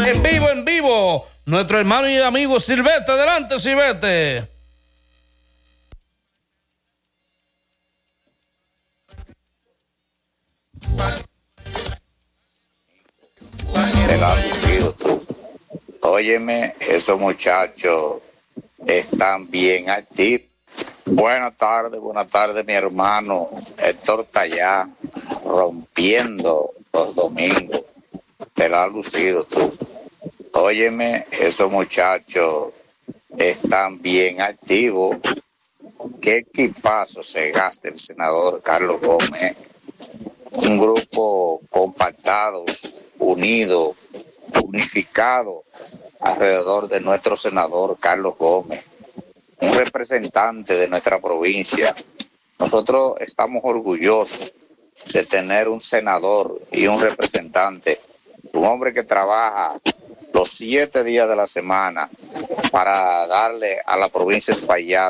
En vivo. Nuestro hermano y amigo Silvestre. Adelante, Silvestre. Te la has lucido tú. Óyeme, esos muchachos están bien activos. Buenas tardes, mi hermano Héctor Tallá, rompiendo los domingos. Te la has lucido tú. Óyeme, esos muchachos están bien activos. ¿Qué equipazo se gasta el senador Carlos Gómez? Un grupo compactados, unidos, unificados alrededor de nuestro senador Carlos Gómez, un representante de nuestra provincia. Nosotros estamos orgullosos de tener un senador y un representante, un hombre que trabaja los 7 días de la semana para darle a la provincia de Espaillat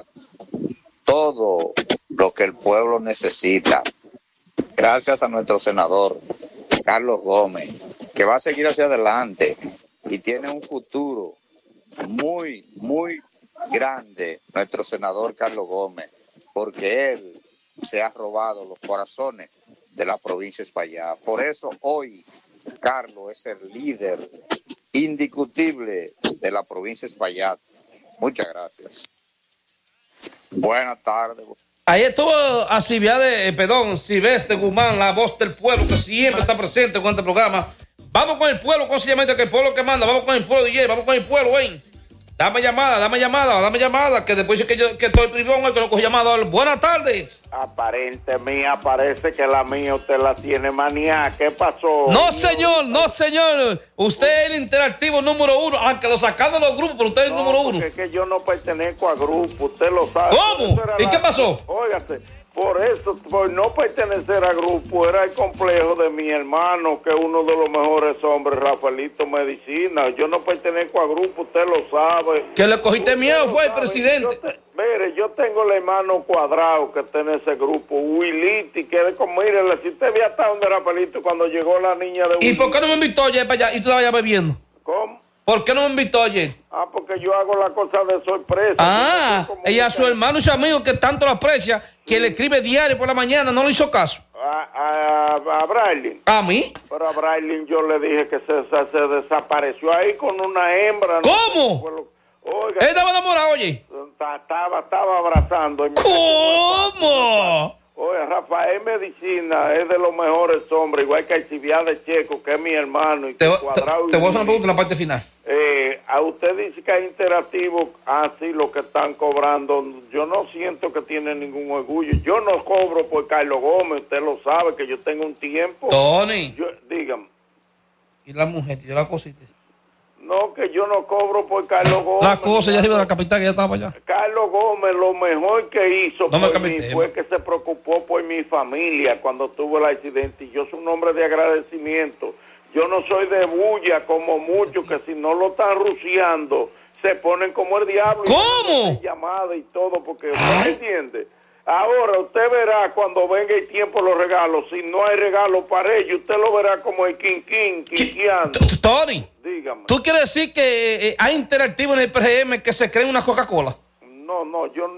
todo lo que el pueblo necesita. Gracias a nuestro senador Carlos Gómez, que va a seguir hacia adelante y tiene un futuro muy, muy grande, nuestro senador Carlos Gómez, porque él se ha robado los corazones de la provincia de Espaillat. Por eso hoy Carlos es el líder indiscutible de la provincia de Espaillat. Muchas gracias. Buenas tardes. Ahí estuvo a Silvestre Guzmán, la voz del pueblo, que siempre está presente con este programa. Vamos con el pueblo, conscientemente, que el pueblo que manda. Vamos con el pueblo, DJ, vamos con el pueblo, ven. Dame llamada, que después dice que estoy privado, que no cojo llamada. Buenas tardes. Aparente mía, parece que la mía usted la tiene manía. ¿Qué pasó? No, señor. Usted es el interactivo número 1, aunque lo sacaron de los grupos, pero usted es el número 1. Es que yo no pertenezco a grupo, usted lo sabe. ¿Cómo? ¿Y qué pasó? Óigase, por eso, por no pertenecer a grupo, era el complejo de mi hermano, que es uno de los mejores hombres, Rafaelito Medicina. Yo no pertenezco a grupo, usted lo sabe. Que le cogiste miedo fue el presidente. Mire, yo tengo el hermano Cuadrado que está en ese grupo, Wiliti, que es como, mire, si usted ve hasta donde Rafaelito cuando llegó la niña de Wiliti. ¿Y por qué no me invitó ayer para allá y tú la vayas bebiendo? ¿Cómo? ¿Por qué no me invitó ayer? Porque yo hago la cosa de sorpresa. Ella, su hermano y su amigo que tanto lo aprecia, que le escribe diario por la mañana, no le hizo caso. A Brailin. ¿A mí? Pero a Brailin yo le dije que se desapareció ahí con una hembra. ¿Cómo? Oiga, él estaba enamorado, oye. Estaba abrazando. ¿Cómo? Oye, Rafael Medicina es de los mejores hombres, igual que Alcibiades Checo, que es mi hermano. Y te voy a hacer una pregunta en la parte final. A usted dice que es interactivo, así lo que están cobrando. Yo no siento que tiene ningún orgullo. Yo no cobro por Carlos Gómez, usted lo sabe, que yo tengo un tiempo. Tony. Dígame. ¿Y la mujer? ¿Y la cosita? No, que yo no cobro por Carlos Gómez. La cosa, ya arriba de la capital, que ya estaba allá. Carlos Gómez, lo mejor que hizo por mí fue que se preocupó por mi familia cuando tuvo el accidente. Y yo soy un hombre de agradecimiento. Yo no soy de bulla como muchos que si no lo están ruciando, se ponen como el diablo. ¿Cómo? Y llamada y todo, porque ¿usted me entiende? Ahora usted verá cuando venga el tiempo los regalos. Si no hay regalos para ellos, usted lo verá como el quinqueando. Tony, dígame. ¿Tú quieres decir que hay interactivo en el PRM que se cree una Coca-Cola? No, yo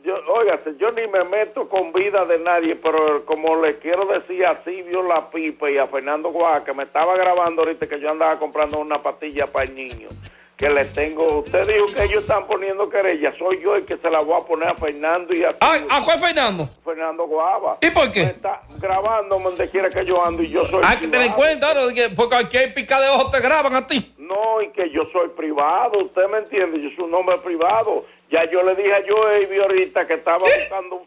ni me meto con vida de nadie, pero como le quiero decir a Silvio La Pipa y a Fernando Guaja, que me estaba grabando ahorita que yo andaba comprando una pastilla para el niño, que le tengo, usted dijo que ellos están poniendo querella, soy yo el que se la voy a poner a Fernando y a ¿A cuál Fernando? Fernando Guava. ¿Y por qué? Me está grabando donde quiera que yo ando y yo soy hay que tener en cuenta, porque cualquier pica de ojos te graban a ti. No, y que yo soy privado, usted me entiende, yo soy un hombre privado. Ya yo le dije a Joey ahorita que estaba buscando,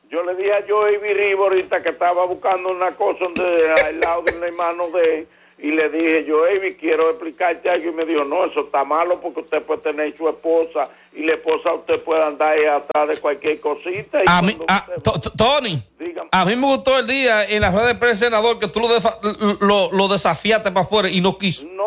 Rivo ahorita que estaba buscando una cosa al lado del hermano de él. Y le dije, Joey, quiero explicarte algo. Y me dijo, no, eso está malo porque usted puede tener su esposa y la esposa usted puede andar ahí atrás de cualquier cosita. Y Tony, dígame. A mí me gustó el día en la red de prensa senador que tú lo desafiaste para afuera y no quiso. No,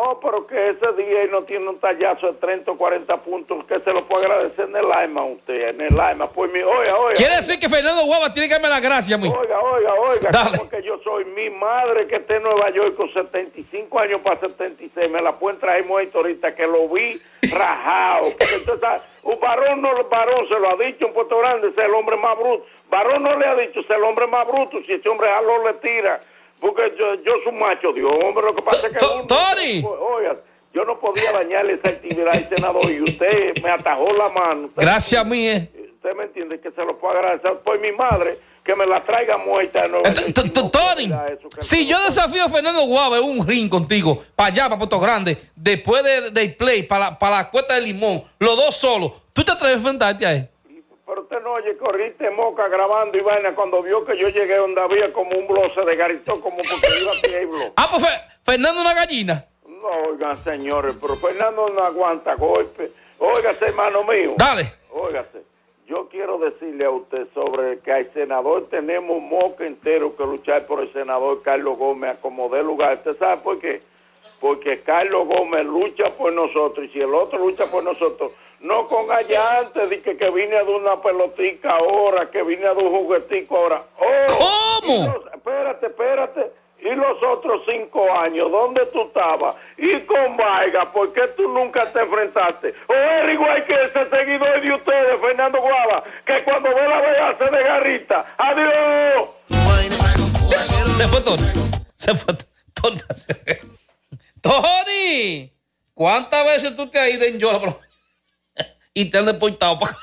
No, pero que ese día no tiene un tallazo de 30 o 40 puntos, que se lo puedo agradecer en el alma a usted, en el alma. Pues oiga. Quiere decir que Fernando Guava tiene que darme las gracias a mí. Oiga, porque yo soy mi madre que está en Nueva York con 75 años para 76, me la pueden traer muerto ahorita, que lo vi rajado. Porque entonces, un varón se lo ha dicho en Puerto Grande, ese es el hombre más bruto. Varón no le ha dicho, ese es el hombre más bruto, si ese hombre jaló le tira. Porque yo soy un macho, Dios, hombre, lo que pasa es que... Tony. Oiga, yo no podía dañarle esa actividad al senador y usted me atajó la mano. Gracias a mí, Usted me entiende que se lo puedo agradecer por mi madre, que me la traiga muerta de Nueva York. Tony, si yo desafío a Fernando Guava en un ring contigo, para allá, para Puerto Grande, después del play, para la cuesta de Limón, los dos solos, ¿tú te atreves a enfrentarte a él? Pero usted no oye, corriste moca grabando y vaina cuando vio que yo llegué donde había como un bloque de garitón, como porque iba a pie y bloque. Ah, pues Fernando una gallina. No, oigan, señores, pero Fernando no aguanta golpe. Óigase, hermano mío. Dale. Óigase, yo quiero decirle a usted sobre que al senador tenemos un moca entero que luchar por el senador Carlos Gómez a como dé lugar. ¿Usted sabe por qué? Porque Carlos Gómez lucha por nosotros y si el otro lucha por nosotros, no con allá antes de que vine de una pelotica ahora, que vine de un juguetico ahora. Oh, ¿cómo? Espérate. Y los otros 5 años, ¿dónde tú estabas? Y con Vargas, ¿por qué tú nunca te enfrentaste? O era igual que ese seguidor de ustedes, Fernando Guava, que cuando ve la vea se desgarrita. ¡Adiós! Se fue Tony. Tony, ¿cuántas veces tú te has ido en Yola y te han deportado para...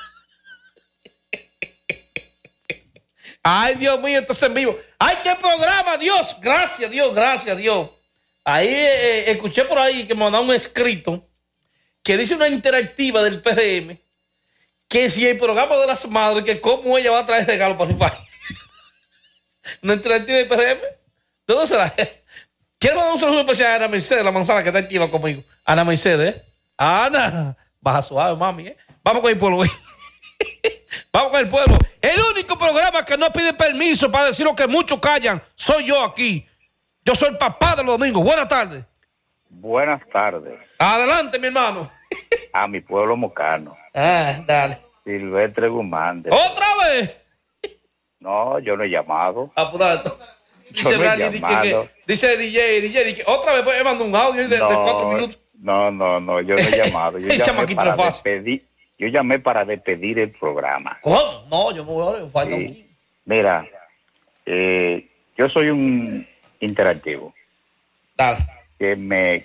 Ay, Dios mío, entonces en vivo. ¡Ay, qué programa, Dios! Gracias, Dios. Ahí escuché por ahí que me mandaron un escrito que dice una interactiva del PRM que si el programa de las madres, que cómo ella va a traer regalo para mi país. Una interactiva del PRM. ¿De dónde será? Quiero mandar un saludo especial a Ana Mercedes, la manzana que está activa conmigo. Ana Mercedes, Ana, baja suave, mami, Vamos con el pueblo, Vamos con el pueblo. El único programa que no pide permiso para decir lo que muchos callan soy yo aquí. Yo soy el papá de los domingos. Buenas tardes. Buenas tardes. Adelante, mi hermano. A mi pueblo mocano. Dale. Silvestre Guzmán. ¿Otra vez? No, yo no he llamado. Dice Brani, dice DJ, otra vez me mandó un audio de 4 minutos. No, yo no he llamado. Yo llamé para despedir el programa. ¿Cómo? No, yo me voy a falta un... Mira, yo soy un interactivo. Dale. Que me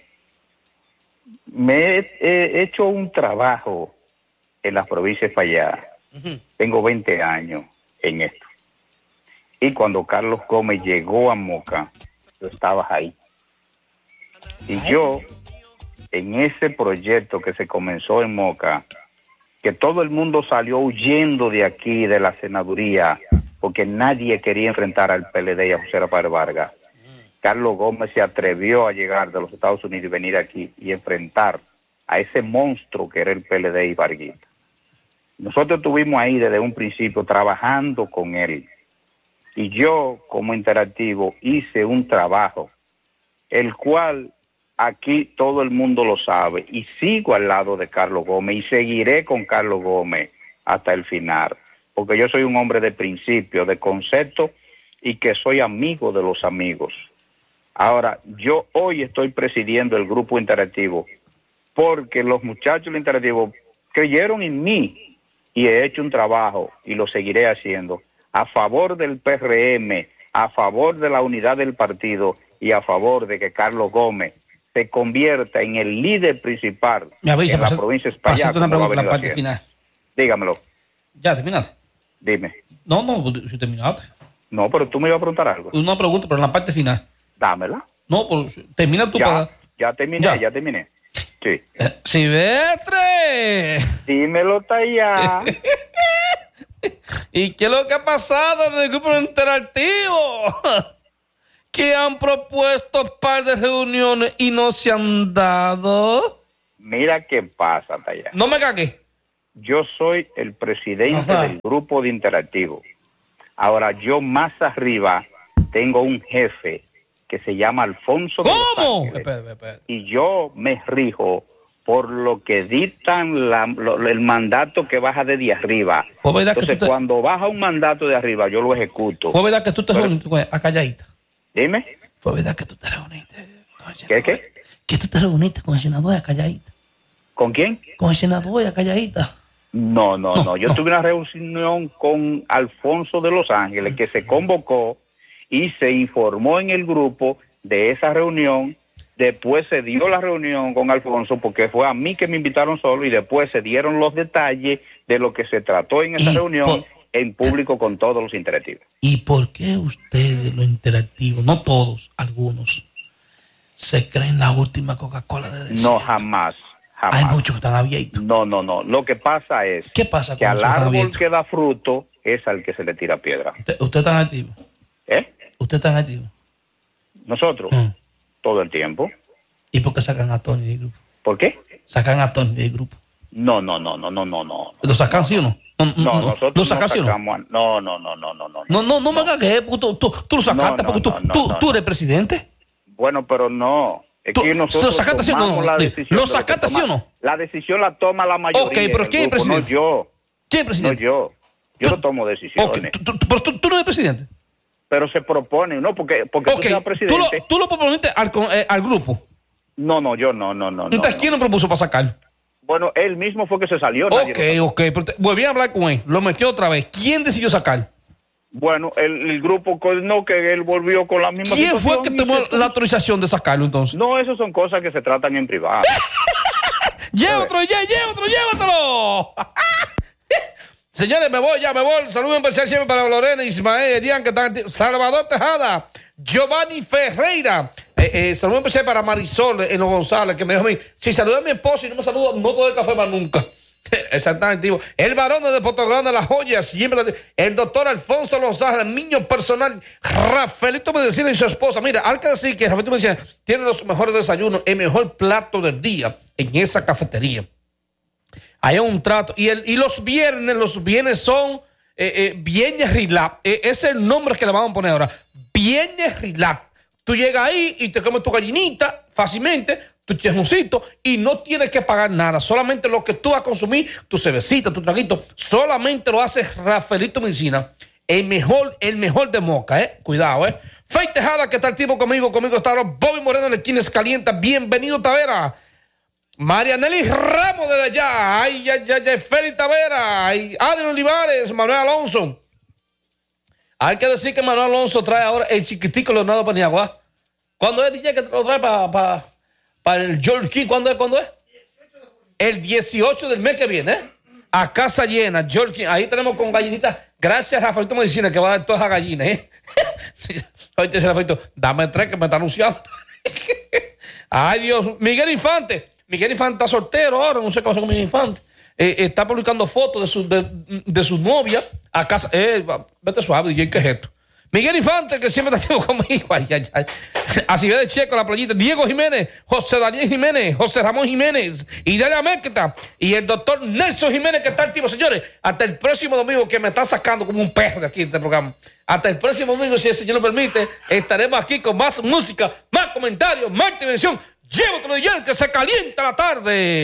he hecho un trabajo en las provincias para allá. Uh-huh. Tengo 20 años en esto. Y cuando Carlos Gómez llegó a Moca, tú estabas ahí. Y yo, en ese proyecto que se comenzó en Moca, que todo el mundo salió huyendo de aquí, de la senaduría, porque nadie quería enfrentar al PLD y a José Rafael Vargas. Carlos Gómez se atrevió a llegar de los Estados Unidos y venir aquí y enfrentar a ese monstruo que era el PLD y Varguita. Nosotros estuvimos ahí desde un principio trabajando con él. Y yo, como interactivo, hice un trabajo, el cual aquí todo el mundo lo sabe, y sigo al lado de Carlos Gómez, y seguiré con Carlos Gómez hasta el final, porque yo soy un hombre de principio, de concepto, y que soy amigo de los amigos. Ahora, yo hoy estoy presidiendo el grupo interactivo, porque los muchachos del interactivo creyeron en mí, y he hecho un trabajo, y lo seguiré haciendo, a favor del PRM, a favor de la unidad del partido y a favor de que Carlos Gómez se convierta en el líder principal en la provincia de España. Una pregunta, la parte final. Dígamelo. ¿Ya terminaste? Dime. No, si terminaste. No, pero tú me ibas a preguntar algo. Una pregunta, pero en la parte final. Dámela. No, pues termina tú para... Ya terminé. Sí. ¡Silvestre! Dímelo, Taya. ¿Y qué es lo que ha pasado en el grupo interactivo? Que han propuesto un par de reuniones y no se han dado. Mira qué pasa, Taya. No me cagué. Yo soy el presidente del grupo de interactivo. Ahora, yo más arriba tengo un jefe que se llama Alfonso de ¿Cómo? Los Ángeles, y yo me rijo por lo que dictan el mandato que baja desde arriba. Entonces, cuando baja un mandato de arriba, yo lo ejecuto. ¿Fue verdad que tú te reuniste a Calladita? Dime. ¿Fue verdad que tú te reuniste con el senador? ¿Qué? ¿Que tú te reuniste con el senador de Calladita? ¿Con quién? Con el senador de Calladita. No. Yo tuve una reunión con Alfonso de Los Ángeles, que se convocó y se informó en el grupo de esa reunión. Después se dio la reunión con Alfonso, porque fue a mí que me invitaron solo, y después se dieron los detalles de lo que se trató en esa reunión en público con todos los interactivos. ¿Y por qué ustedes, los interactivos, no todos, algunos, se creen la última Coca-Cola de desierto? No, jamás. Hay muchos que están abiertos. No. Lo que pasa es que al árbol que da fruto es al que se le tira piedra. ¿Usted está activo? ¿Usted está activo? Nosotros. Todo el tiempo. ¿Y por qué sacan a Tony del grupo? ¿Por qué? Sacan a Tony del grupo. No. ¿Lo sacan sí o no? No, nosotros ¿lo sacan sí o no? No. No me hagas que tú lo sacaste porque tú eres presidente. Bueno, pero no. Es que nosotros ¿lo sacaste sí o no? ¿Lo sacaste sí o no? La decisión la toma la mayoría. Ok, pero ¿quién es presidente? No yo. ¿Quién es presidente? No yo. Yo no tomo decisiones. Okay. Pero tú no eres presidente. Pero se propone, ¿no? Porque tú seas presidente. ¿Tú lo proponiste al grupo? No, yo no. Entonces, ¿quién lo propuso para sacarlo? Bueno, él mismo fue que se salió. Ok, pero volví a hablar con él, lo metió otra vez. ¿Quién decidió sacar? Bueno, el grupo no, que él volvió con la misma situación. ¿Quién fue que tomó la autorización de sacarlo entonces? No, esas son cosas que se tratan en privado. Llévatelo. Señores, me voy. Saludos especial siempre para Lorena, Ismael, Elian, que están activos. Salvador Tejada, Giovanni Ferreira. Saludos especial para Marisol Eno González, que me dijo a mí, si saluda a mi esposo y no me saluda, no todo el café más nunca. Exactamente. El varón de Potogrande, La Joya, siempre. El doctor Alfonso Lozada, el niño personal, Rafaelito Medicina y su esposa. Mira, hay que decir que Rafaelito Medicina tiene los mejores desayunos, el mejor plato del día en esa cafetería. Hay un trato. Y los viernes son Viernes Relax. Es el nombre que le vamos a poner ahora. Viernes Relax. Tú llegas ahí y te comes tu gallinita fácilmente, tu chismosito, y no tienes que pagar nada. Solamente lo que tú vas a consumir, tu cervecita, tu traguito, solamente lo hace Rafaelito Medicina. El mejor de Moca, Cuidado, Fey Tejada, que está el tipo conmigo está ahora Bobby Moreno en el Quines Calienta. Bienvenido, Tavera. Marianely Ramos desde allá. Ay, Félix Tavera. Ay, Adrián Olivares, Manuel Alonso. Hay que decir que Manuel Alonso trae ahora el chiquitico Leonardo Paniagua. ¿Cuándo es, DJ, que te lo trae para el George King? ¿Cuándo es? El 18 del mes que viene, a casa llena, George King. Ahí tenemos con gallinitas. Gracias a Rafaelito Medicina, que va a dar todas esas gallinas, Ahorita dice Rafaelito, dame 3 que me está anunciando. Ay, Dios. Miguel Infante está soltero ahora, no sé qué pasa con Miguel Infante. Está publicando fotos de su novia a casa. Vete suave, DJ, ¿qué es esto? Miguel Infante, que siempre está conmigo. Ay. Así ve de Checo, la playita. Diego Jiménez, José Daniel Jiménez, José Ramón Jiménez, Idalia Mezquita y el doctor Nelson Jiménez, que está activo, señores. Hasta el próximo domingo, que me está sacando como un perro de aquí de este programa. Hasta el próximo domingo, si el Señor lo permite, estaremos aquí con más música, más comentarios, más intervención. Llévatelo, DJ, que se calienta la tarde.